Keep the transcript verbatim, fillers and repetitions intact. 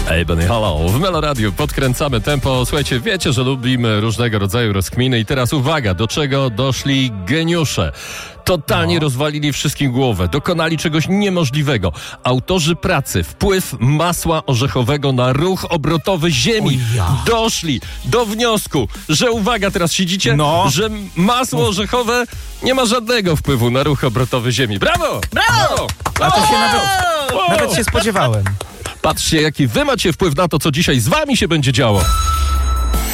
Ej, Benny, halo, w Melo Radio podkręcamy tempo. Słuchajcie, wiecie, że lubimy różnego rodzaju rozkminy i teraz uwaga, do czego doszli geniusze. Totalnie no. rozwalili wszystkim głowę, dokonali czegoś niemożliwego. Autorzy pracy Wpływ masła orzechowego na ruch obrotowy Ziemi ja. doszli do wniosku, że uwaga, teraz siedzicie, no. że masło orzechowe nie ma żadnego wpływu na ruch obrotowy Ziemi. Brawo! Brawo! A to się nawet, nawet się spodziewałem. Patrzcie, jaki wy macie wpływ na to, co dzisiaj z wami się będzie działo.